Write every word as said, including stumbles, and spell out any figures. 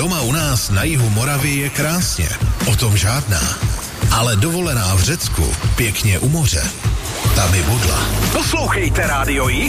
Doma u nás na jihu Moravy je krásně, o tom žádná. Ale dovolená v Řecku, pěkně u moře, tam je bodla. Poslouchejte Rádio Jich